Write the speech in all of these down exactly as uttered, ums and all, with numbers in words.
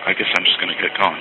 I guess I'm just going to get going.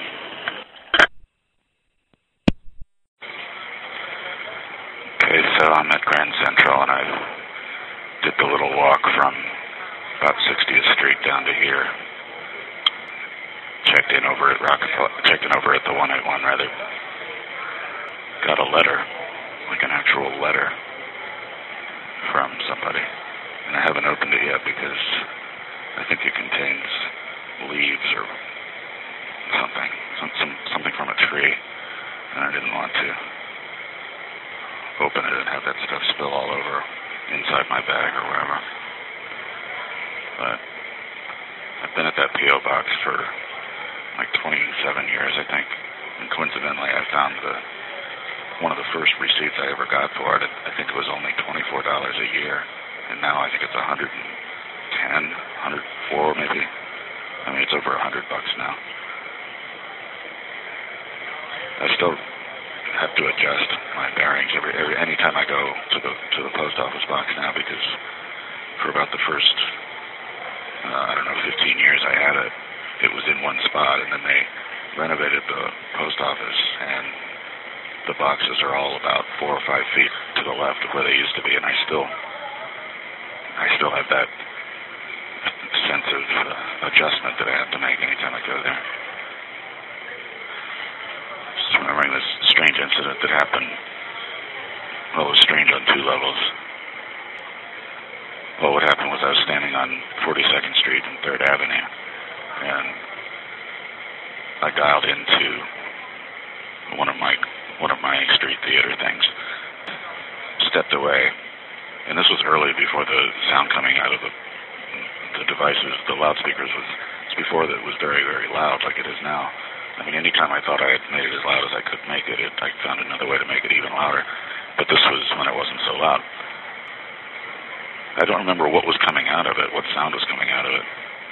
Okay, so I'm at Grand Central, and I did the little walk from about sixtieth Street down to here. Checked in over at Rockefeller, checked in over at the one eighty-one, rather. Got a letter, like an actual letter from somebody. And I haven't opened it yet because I think it contains leaves or something, some, some something from a tree, and I didn't want to open it and have that stuff spill all over inside my bag or wherever. But I've been at that P O box for like twenty-seven years, I think, and coincidentally I found the one of the first receipts I ever got for it. I think it was only twenty-four dollars a year, and now I think it's one hundred ten, one hundred four maybe. I mean, it's over one hundred bucks now. I still have to adjust my bearings every, every anytime I go to the to the post office box now, because for about the first uh, I don't know fifteen years I had it, it was in one spot, and then they renovated the post office, and the boxes are all about four or five feet to the left of where they used to be, and I still I still have that sense of uh, adjustment that I have to make anytime I go there. Just remembering this strange incident that happened. Well, it was strange on two levels. Well, what happened was I was standing on forty-second Street and third Avenue, and I dialed into one of my one of my street theater things, stepped away, and this was early before the sound coming out of the the devices, the loudspeakers, was it's before that it was very, very loud like it is now. I mean, anytime I thought I had made it as loud as I could make it, it I found another way to make it even louder. But this was when it wasn't so loud. I don't remember what was coming out of it, what sound was coming out of it.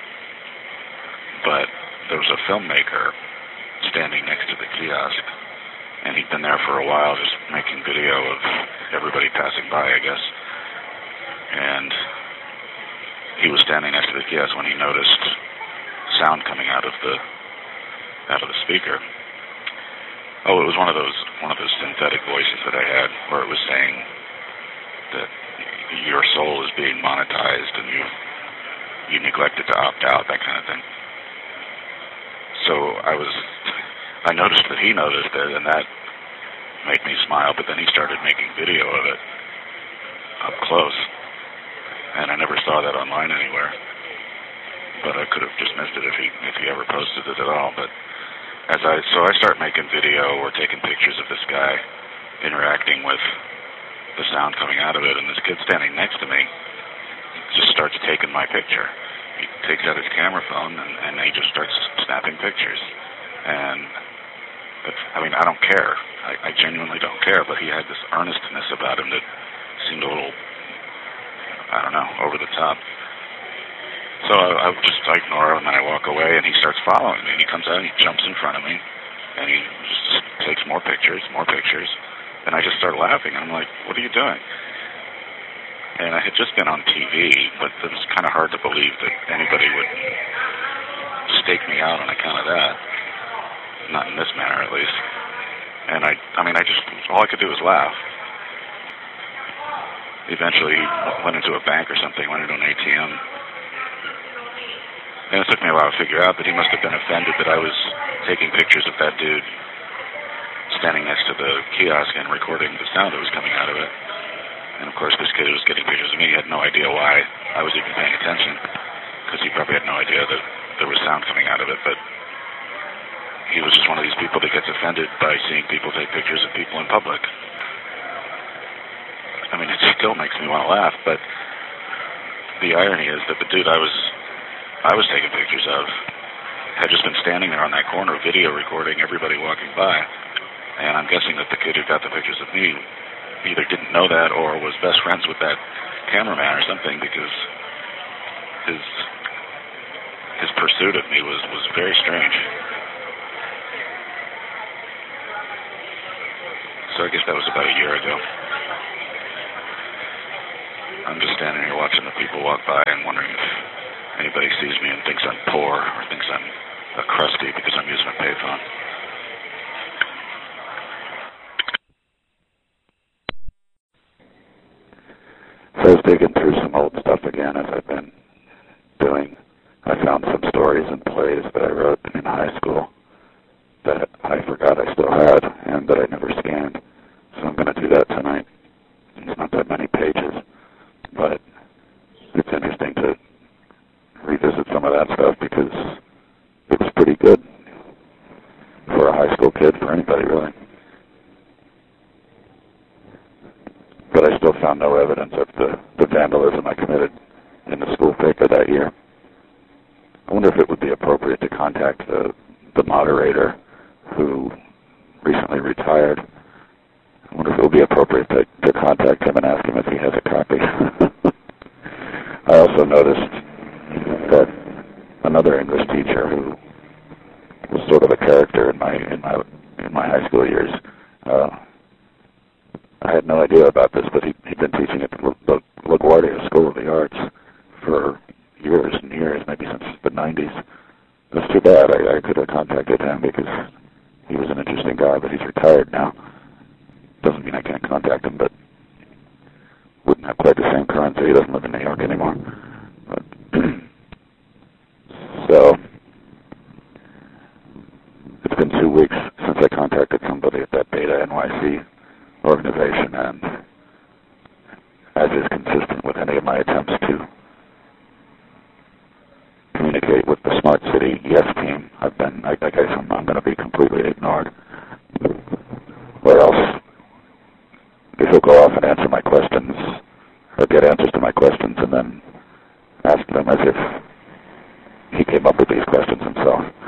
But there was a filmmaker standing next to the kiosk, and he'd been there for a while just making video of everybody passing by, I guess. And he was standing next to the kiosk when he noticed sound coming out of the out of the speaker. Oh, it was one of those one of those synthetic voices that I had, where it was saying that your soul is being monetized and you you neglected to opt out, that kind of thing. So I was I noticed that he noticed it, and that made me smile. But then he started making video of it up close. And I never saw that online anywhere, but I could have just missed it if he if he ever posted it at all. But as I so I start making video or taking pictures of this guy interacting with the sound coming out of it, and this kid standing next to me just starts taking my picture. He takes out his camera phone and, and he just starts snapping pictures. And it's, I mean, I don't care. I, I genuinely don't care. But he had this earnestness about him that seemed a little, I don't know, over the top. So I, I just I ignore him and I walk away, and he starts following me. And he comes out and he jumps in front of me, and he just takes more pictures, more pictures. And I just start laughing. And I'm like, what are you doing? And I had just been on T V, but it was kind of hard to believe that anybody would stake me out on account of that. Not in this manner, at least. And I, I mean, I just, all I could do was laugh. Eventually, he went into a bank or something, went into an A T M. And it took me a while to figure out that he must have been offended that I was taking pictures of that dude standing next to the kiosk and recording the sound that was coming out of it. And of course, this kid who was getting pictures of me had no idea why I was even paying attention, because he probably had no idea that there was sound coming out of it. But he was just one of these people that gets offended by seeing people take pictures of people in public. I mean, it still makes me want to laugh, but the irony is that the dude I was I was taking pictures of had just been standing there on that corner video recording everybody walking by. And I'm guessing that the kid who got the pictures of me either didn't know that or was best friends with that cameraman or something, because his his pursuit of me was, was very strange. So I guess that was about a year ago. I'm just standing here watching the people walk by and wondering if anybody sees me and thinks I'm poor or thinks I'm a crusty was digging through some old stuff again, as I've been doing. I found some stories and plays that I wrote in high school that I forgot I still had and that I never scanned. So I'm going to do that tonight. It's not that many pages, but it's interesting to revisit some of that stuff because it's pretty good for a high school kid, for anybody really. But I still found no evidence of the, the vandalism I committed in the school paper that year. I wonder if it would be appropriate to contact the, the moderator who recently retired. I wonder if it would be appropriate to, to contact him and ask him if he has a copy. I also noticed that another English teacher who was sort of a character in my in my in my high school years. Uh, I had no idea about this, but he, he'd been teaching at the La, LaGuardia School of the Arts for years and years, maybe since the nineties. It was too bad. I, I could have contacted him because he was an interesting guy, but he's retired now. Doesn't mean I can't contact him, but wouldn't have quite the same currency. He doesn't live in New York anymore. But so it's been two weeks since I contacted somebody at that Beta N Y C organization, and as is consistent with any of my attempts to communicate with the Smart City Yes team, I've been, I, I guess I'm, I'm going to be completely ignored. Or else, if he'll go off and answer my questions, or get answers to my questions, and then ask them as if he came up with these questions himself.